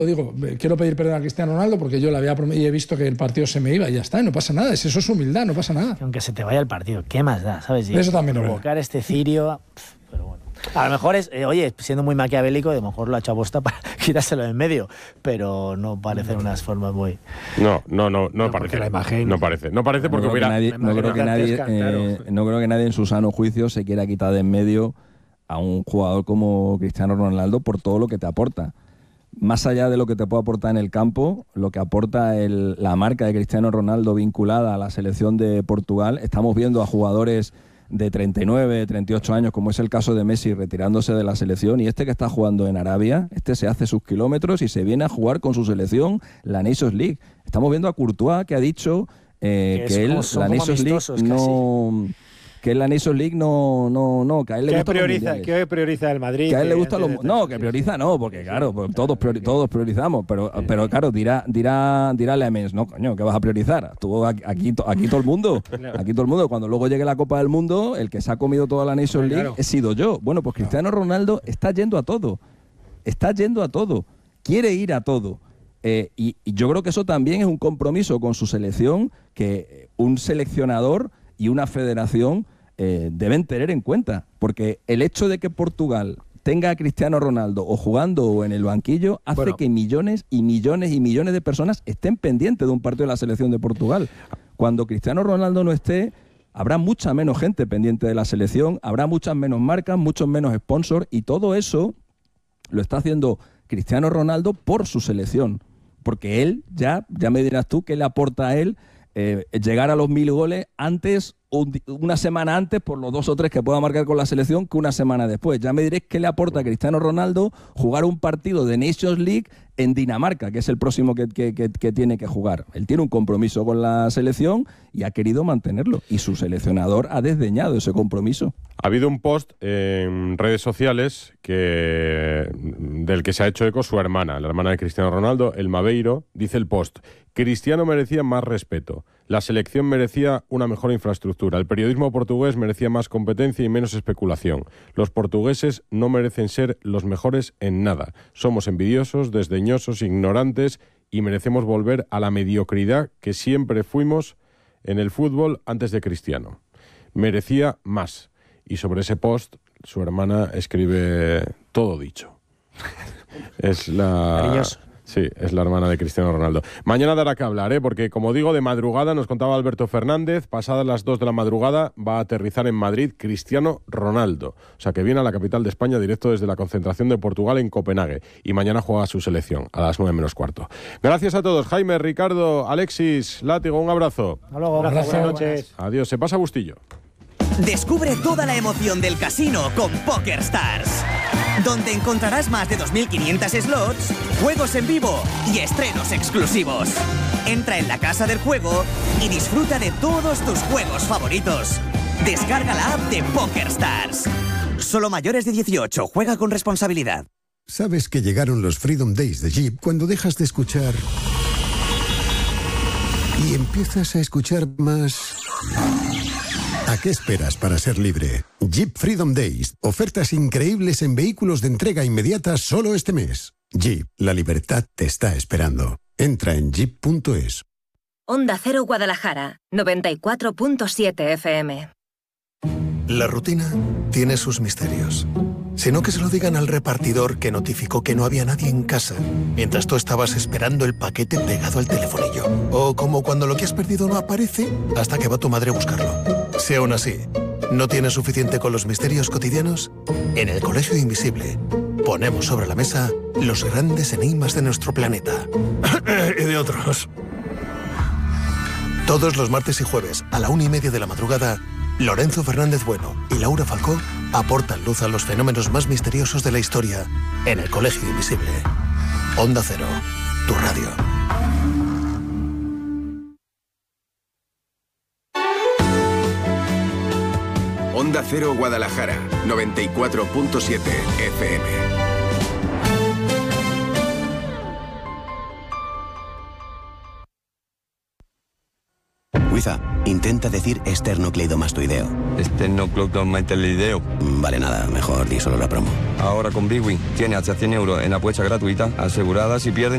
Digo, quiero pedir perdón a Cristiano Ronaldo porque yo le había prometido y he visto que el partido se me iba y ya está, y no pasa nada. Eso es humildad, no pasa nada. Aunque se te vaya el partido, ¿qué más da? ¿Sabes? Y eso también provocar este cirio, pero bueno. A lo mejor es, oye, siendo muy maquiavélico, a lo mejor lo ha hecho a posta para quitárselo en medio, pero no parecen unas formas muy... No parece. La imagen... No parece porque hubiera... No creo que nadie en su sano juicio se quiera quitar de en medio a un jugador como Cristiano Ronaldo por todo lo que te aporta. Más allá de lo que te puede aportar en el campo, lo que aporta la marca de Cristiano Ronaldo vinculada a la selección de Portugal, estamos viendo a jugadores de 39, 38 años, como es el caso de Messi, retirándose de la selección, y que está jugando en Arabia, se hace sus kilómetros y se viene a jugar con su selección la Nations League. Estamos viendo a Courtois, que ha dicho que él, la Nations League no... Que la Nations League no, que a él le gusta ¿Qué prioriza el Madrid? Que a él le gusta que prioriza porque claro, pues todos priorizamos, pero claro, dirá Lemens, no, coño, ¿qué vas a priorizar? Tú aquí todo el mundo, cuando luego llegue la Copa del Mundo, el que se ha comido toda la Nations League he sido yo. Bueno, pues Cristiano Ronaldo está yendo a todo, quiere ir a todo. Y yo creo que eso también es un compromiso con su selección que un seleccionador y una federación deben tener en cuenta, porque el hecho de que Portugal tenga a Cristiano Ronaldo o jugando o en el banquillo hace que millones y millones y millones de personas estén pendientes de un partido de la selección de Portugal. Cuando Cristiano Ronaldo no esté, habrá mucha menos gente pendiente de la selección, habrá muchas menos marcas, muchos menos sponsors, y todo eso lo está haciendo Cristiano Ronaldo por su selección, porque él, ya me dirás tú, ¿qué le aporta a él llegar a los 1000 goles antes, una semana antes, por los 2 o 3 que pueda marcar con la selección, que una semana después? Ya me diréis qué le aporta a Cristiano Ronaldo jugar un partido de Nations League en Dinamarca, que es el próximo que tiene que jugar. Él tiene un compromiso con la selección y ha querido mantenerlo, y su seleccionador ha desdeñado ese compromiso. Ha habido un post en redes sociales del que se ha hecho eco su hermana, la hermana de Cristiano Ronaldo, El Maveiro. Dice el post: Cristiano merecía más respeto, la selección merecía una mejor infraestructura, el periodismo portugués merecía más competencia y menos especulación. Los portugueses no merecen ser los mejores en nada. Somos envidiosos, desdeñosos, ignorantes y merecemos volver a la mediocridad que siempre fuimos en el fútbol antes de Cristiano. Merecía más. Y sobre ese post, su hermana escribe todo dicho. Cariñoso. Sí, es la hermana de Cristiano Ronaldo. Mañana dará que hablar, porque como digo, de madrugada, nos contaba Alberto Fernández, pasadas las 2 de la madrugada va a aterrizar en Madrid Cristiano Ronaldo. O sea, que viene a la capital de España directo desde la concentración de Portugal en Copenhague. Y mañana juega su selección a las 9 menos cuarto. Gracias a todos. Jaime, Ricardo, Alexis, Látigo, un abrazo. Hasta luego. Buenas noches. Adiós. Se pasa Bustillo. Descubre toda la emoción del casino con PokerStars, donde encontrarás más de 2.500 slots, juegos en vivo y estrenos exclusivos. Entra en la casa del juego y disfruta de todos tus juegos favoritos. Descarga la app de PokerStars. Solo mayores de 18. Juega con responsabilidad. ¿Sabes que llegaron los Freedom Days de Jeep cuando dejas de escuchar y empiezas a escuchar más? ¿A qué esperas para ser libre? Jeep Freedom Days. Ofertas increíbles en vehículos de entrega inmediata solo este mes. Jeep, la libertad te está esperando. Entra en jeep.es. Onda Cero Guadalajara, 94.7 FM. La rutina tiene sus misterios. Sino que se lo digan al repartidor que notificó que no había nadie en casa mientras tú estabas esperando el paquete pegado al telefonillo. O como cuando lo que has perdido no aparece hasta que va tu madre a buscarlo. Si aún así no tienes suficiente con los misterios cotidianos, en el Colegio Invisible ponemos sobre la mesa los grandes enigmas de nuestro planeta. Y de otros. Todos los martes y jueves a la 1:30 de la madrugada, Lorenzo Fernández Bueno y Laura Falcó aportan luz a los fenómenos más misteriosos de la historia en el Colegio Invisible. Onda Cero, tu radio. Onda Cero Guadalajara, 94.7 FM. Wiza, intenta decir esternocleidomastoideo. Esternocleidomastoideo. Vale, nada, mejor di solo la promo. Ahora con Big Win tiene hasta 100 euros en apuesta gratuita asegurada si pierden.